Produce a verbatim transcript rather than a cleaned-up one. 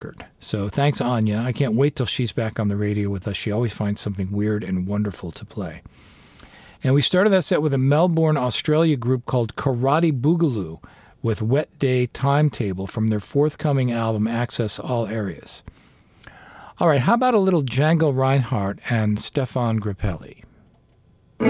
record. So thanks, Anya. I can't wait till she's back on the radio with us. She always finds something weird and wonderful to play. And we started that set with a Melbourne, Australia group called Karate Boogaloo with Wet Day Timetable from their forthcoming album Access All Areas. All right, how about a little Django Reinhardt and Stefan Grappelli?